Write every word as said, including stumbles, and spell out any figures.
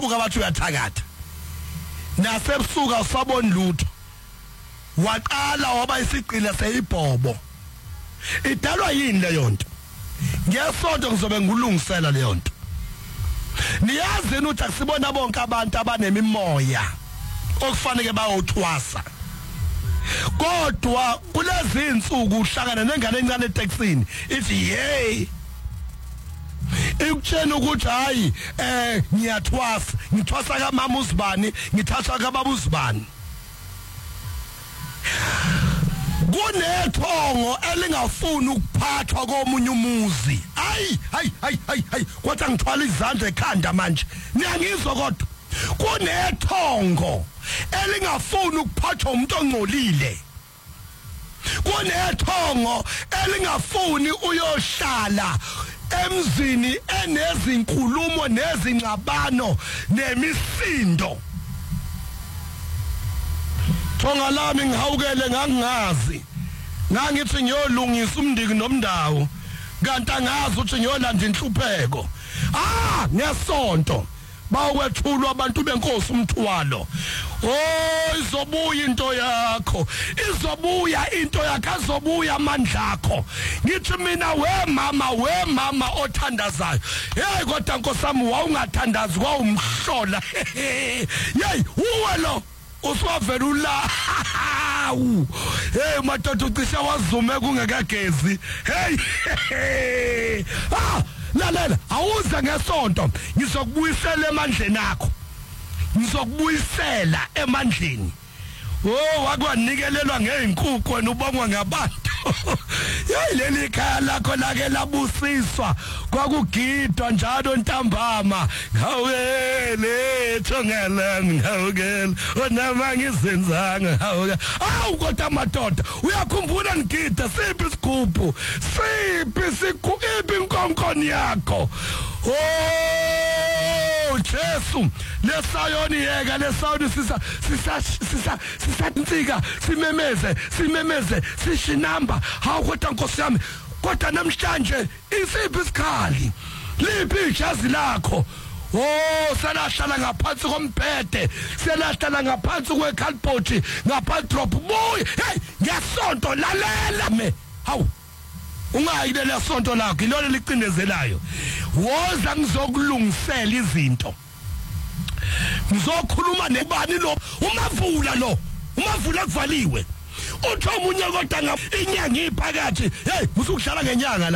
uyathuka bathi uyathakatha nasebusuku awusaboni lutho waqala waba isiqila seyibhobo idalwa yini leyo nto ngesonto ngizobe ngulungisela leyo nto niyazi ukuthi akusibona bonke abantu abanemimoya okufanele bayothwasa kodwa kulezi insuku uhlangana nengane encane eTexini ithi hey ikutshena ukuthi hayi eh ngiyathwasa ngithwasa ka mama uzibani ngithwasa ka baba uzibani kunethongo elingafuni ukuphathwa komunye umuzi hayi hayi hayi hayi hayi kwathi ngithwala izandla ekhanda manje niyangizwa kodwa kunethongo elingafuni ukuphathwa umuntu ongcolile kunethongo elingafuni uyohlala emzini enezinkulumo nezingxabano nemisindo thonga lami ngihawukele ngangingazi ngangithi ngiyolungisa umndiki nomndawo kanti angazi ukuthi ngiyolanda inhlupheko ah ngesonto bawethulwa abantu benkosi umthwalo oh izobuya into yakho izobuya into yakho azobuya amandla akho ngithi mina we mama we mama othandazayo hey kodwa nkosami wawungathandazi kwawumhlola hey uwe lo uswavela hey madoda ucisha wazume kungekagezi hey ah lalela awuze ngesonto ngizokubuyisela emandleni akho ngizokubuyisela emandleni oh wakwanikelelwa ngeenkuku wena ubongwa ngabantu hey leli khaya lakho lake labusiswa kwakugidwa njalo ntambama ngawele thongela ngawukela onama ngizenzanga ngawukela awu kodwa madoda uyakhumbula ngigida siphi isigubhu siphi sikuphi inkonkoni yakho oh Jesu lesayoni yeka lesayoni sisa sisa sisa sisansika simemeze simemeze sishinamba hawu kodwa Nkosi yami kodwa namhlanje isiphi isikhali liphi ijazi lakho oh selahlala ngaphansi kombhede selahlala ngaphansi kwekhalpoti ngaphandrop boy hey ngesonto lalela me hawu ungayile lesonto lakho ilona licindezelayo woza ngizokulungisela izinto ngizokhuluma nebani lo umavula lo umavula kuvaliwe uthi omunye kodwa inyanga iphakathi hey musukuhlala ngenyanga